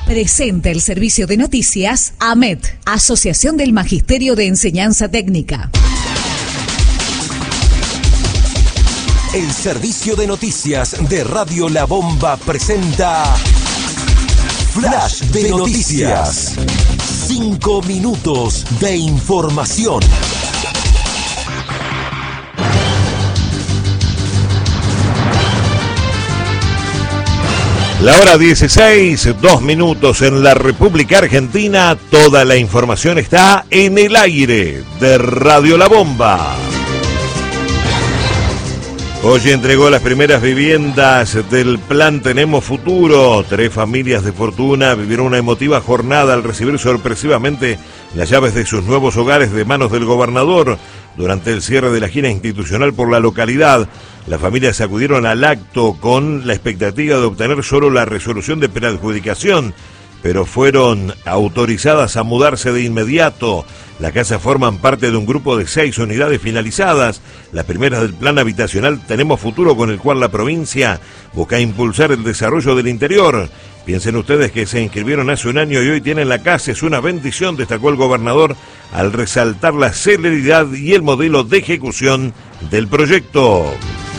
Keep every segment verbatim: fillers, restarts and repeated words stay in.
Presenta el servicio de noticias A M E T, Asociación del Magisterio de Enseñanza Técnica. El servicio de noticias de Radio La Bomba presenta Flash de Noticias. Cinco minutos de información. La hora dieciséis, dos minutos en la República Argentina. Toda la información está en el aire de Radio La Bomba. Hoy entregó las primeras viviendas del plan Tenemos Futuro. Tres familias de fortuna vivieron una emotiva jornada al recibir sorpresivamente las llaves de sus nuevos hogares de manos del gobernador. Durante el cierre de la gira institucional por la localidad, las familias acudieron al acto con la expectativa de obtener solo la resolución de preadjudicación, pero fueron autorizadas a mudarse de inmediato. Las casas forman parte de un grupo de seis unidades finalizadas, las primeras del plan habitacional Tenemos Futuro, con el cual la provincia busca impulsar el desarrollo del interior. Piensen ustedes que se inscribieron hace un año y hoy tienen la casa, es una bendición, destacó el gobernador al resaltar la celeridad y el modelo de ejecución del proyecto.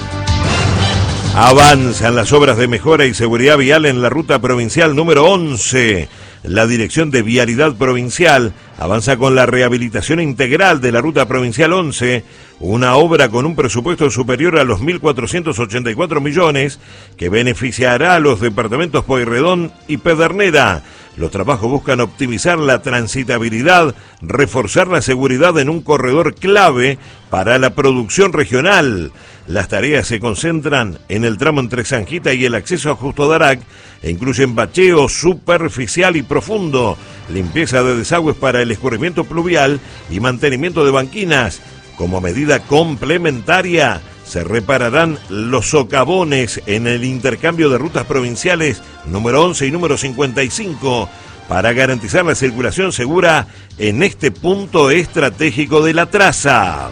Avanzan las obras de mejora y seguridad vial en la ruta provincial número once. La Dirección de Vialidad Provincial avanza con la rehabilitación integral de la ruta provincial once, una obra con un presupuesto superior a los mil cuatrocientos ochenta y cuatro millones que beneficiará a los departamentos Pueyrredón y Pedernera. Los trabajos buscan optimizar la transitabilidad, reforzar la seguridad en un corredor clave para la producción regional. Las tareas se concentran en el tramo entre Sanjita y el acceso a Justo Darac e incluyen bacheo superficial y profundo, limpieza de desagües para el escurrimiento pluvial y mantenimiento de banquinas. Como medida complementaria, se repararán los socavones en el intercambio de rutas provinciales número once y número cincuenta y cinco para garantizar la circulación segura en este punto estratégico de la traza.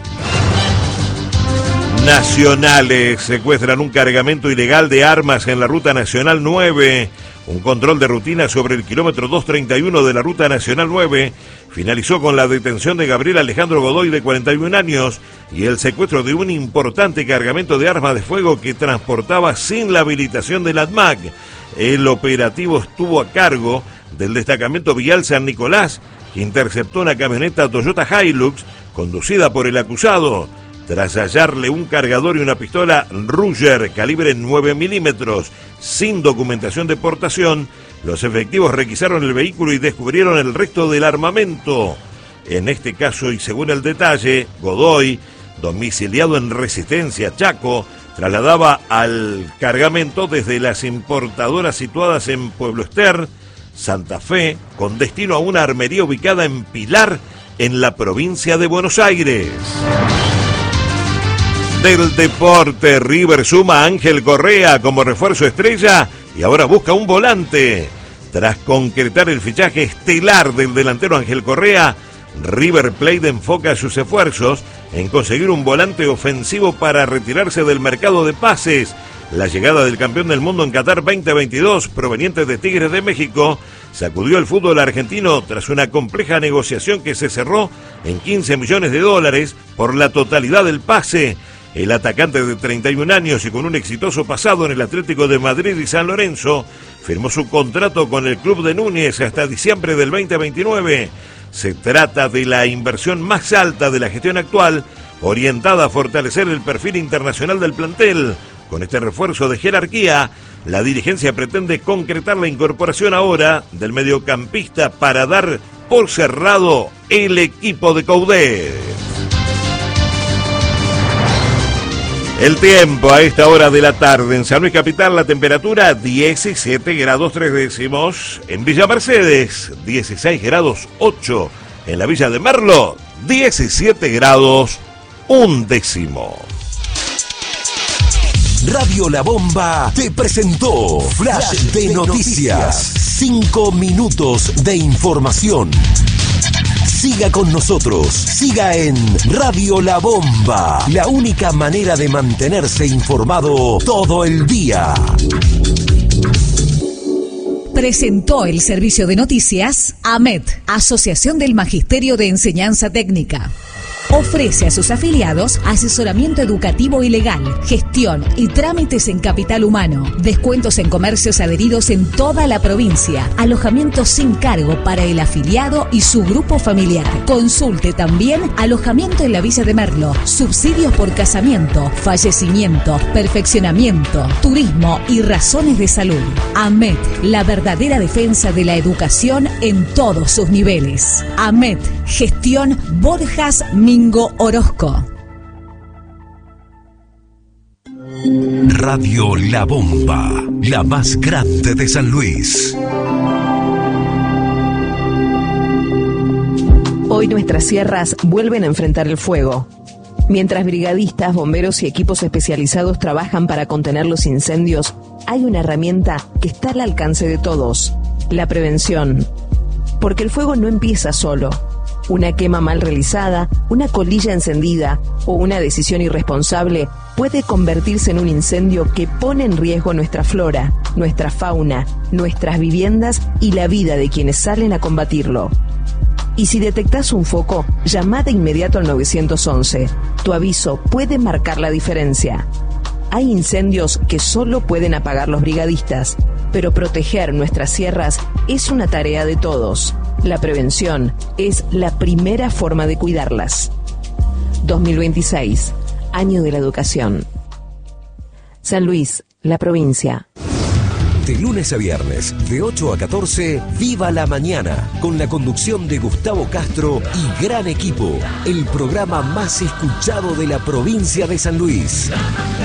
Nacionales secuestran un cargamento ilegal de armas en la Ruta Nacional nueve. Un control de rutina sobre el kilómetro doscientos treinta y uno de la Ruta Nacional nueve finalizó con la detención de Gabriel Alejandro Godoy, de cuarenta y un años, y el secuestro de un importante cargamento de armas de fuego que transportaba sin la habilitación del ADMAC. El operativo estuvo a cargo del destacamento vial San Nicolás, que interceptó una camioneta Toyota Hilux conducida por el acusado. Tras hallarle un cargador y una pistola Ruger calibre nueve milímetros sin documentación de portación, los efectivos requisaron el vehículo y descubrieron el resto del armamento. En este caso, y según el detalle, Godoy, domiciliado en Resistencia, Chaco, trasladaba al cargamento desde las importadoras situadas en Pueblo Ester, Santa Fe, con destino a una armería ubicada en Pilar, en la provincia de Buenos Aires. Del deporte, River suma a Ángel Correa como refuerzo estrella y ahora busca un volante. Tras concretar el fichaje estelar del delantero Ángel Correa, River Plate enfoca sus esfuerzos en conseguir un volante ofensivo para retirarse del mercado de pases. La llegada del campeón del mundo en Qatar veinte veintidós, proveniente de Tigres de México, sacudió el fútbol argentino tras una compleja negociación que se cerró en quince millones de dólares por la totalidad del pase. El atacante de treinta y un años y con un exitoso pasado en el Atlético de Madrid y San Lorenzo firmó su contrato con el club de Núñez hasta diciembre del veinte veintinueve. Se trata de la inversión más alta de la gestión actual, orientada a fortalecer el perfil internacional del plantel. Con este refuerzo de jerarquía, la dirigencia pretende concretar la incorporación ahora del mediocampista para dar por cerrado el equipo de Coudet. El tiempo a esta hora de la tarde en San Luis Capital, la temperatura diecisiete grados tres décimos. En Villa Mercedes, dieciséis grados ocho. En la Villa de Merlo, diecisiete grados un décimo. Radio La Bomba te presentó Flash de Noticias. Cinco minutos de información. Siga con nosotros, siga en Radio La Bomba, la única manera de mantenerse informado todo el día. Presentó el servicio de noticias AMET, Asociación del Magisterio de Enseñanza Técnica. Ofrece a sus afiliados asesoramiento educativo y legal, gestión y trámites en capital humano, descuentos en comercios adheridos en toda la provincia, alojamiento sin cargo para el afiliado y su grupo familiar. Consulte también alojamiento en la Villa de Merlo, subsidios por casamiento, fallecimiento, perfeccionamiento, turismo y razones de salud. AMET, la verdadera defensa de la educación en todos sus niveles. AMET, gestión Borjas Mingo Orozco. Radio La Bomba, la más grande de San Luis. Hoy nuestras sierras vuelven a enfrentar el fuego. Mientras brigadistas, bomberos y equipos especializados trabajan para contener los incendios, hay una herramienta que está al alcance de todos: la prevención. Porque el fuego no empieza solo. Una quema mal realizada, una colilla encendida o una decisión irresponsable puede convertirse en un incendio que pone en riesgo nuestra flora, nuestra fauna, nuestras viviendas y la vida de quienes salen a combatirlo. Y si detectás un foco, llama de inmediato al nueve once. Tu aviso puede marcar la diferencia. Hay incendios que solo pueden apagar los brigadistas, pero proteger nuestras sierras es una tarea de todos. La prevención es la primera forma de cuidarlas. dos mil veintiséis, Año de la Educación. San Luis, la provincia. De lunes a viernes, de ocho a catorce, Viva la Mañana, con la conducción de Gustavo Castro y gran equipo. El programa más escuchado de la provincia de San Luis.